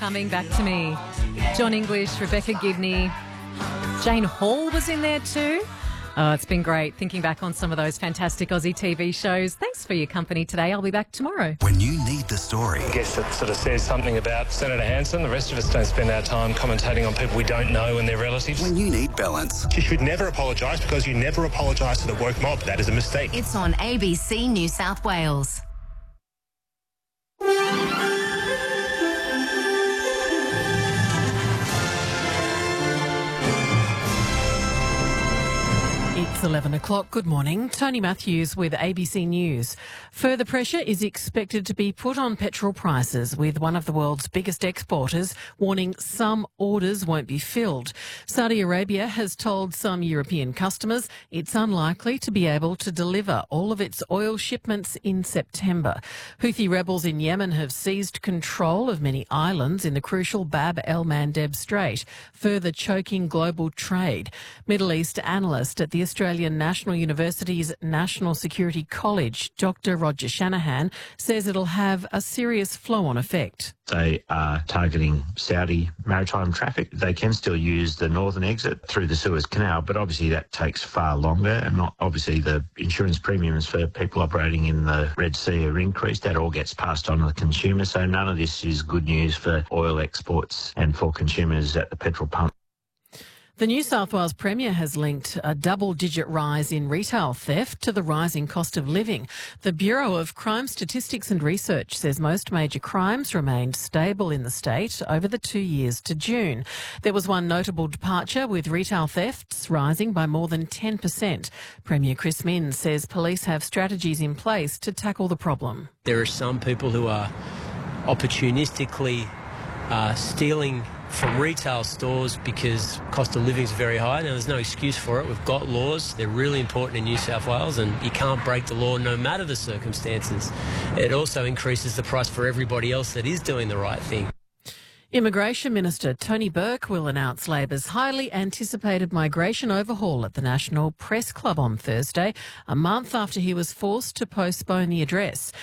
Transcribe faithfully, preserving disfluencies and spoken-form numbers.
Coming Back to Me. John English, Rebecca Gibney, Jane Hall was in there too. Oh, it's been great thinking back on some of those fantastic Aussie T V shows. Thanks for your company today. I'll be back tomorrow. When you need the story. I guess it sort of says something about Senator Hanson. The rest of us don't spend our time commentating on people we don't know and their relatives. When you need balance. You should never apologise because you never apologise to the woke mob. That is a mistake. It's on A B C New South Wales. It's eleven o'clock. Good morning. Tony Matthews with A B C News. Further pressure is expected to be put on petrol prices, with one of the world's biggest exporters warning some orders won't be filled. Saudi Arabia has told some European customers it's unlikely to be able to deliver all of its oil shipments in September. Houthi rebels in Yemen have seized control of many islands in the crucial Bab el-Mandeb Strait, further choking global trade. Middle East analyst at the Australian National University's National Security College, Doctor Roger Shanahan, says it'll have a serious flow-on effect. They are targeting Saudi maritime traffic. They can still use the northern exit through the Suez Canal, but obviously that takes far longer, and not obviously the insurance premiums for people operating in the Red Sea are increased. That all gets passed on to the consumer, so none of this is good news for oil exports and for consumers at the petrol pump. The New South Wales Premier has linked a double-digit rise in retail theft to the rising cost of living. The Bureau of Crime Statistics and Research says most major crimes remained stable in the state over the two years to June. There was one notable departure, with retail thefts rising by more than ten percent. Premier Chris Minns says police have strategies in place to tackle the problem. There are some people who are opportunistically uh, stealing from retail stores because cost of living is very high. Now, there's no excuse for it. We've got laws. They're really important in New South Wales, and you can't break the law no matter the circumstances. It also increases the price for everybody else that is doing the right thing. Immigration Minister Tony Burke will announce Labor's highly anticipated migration overhaul at the National Press Club on Thursday, a month after he was forced to postpone the address.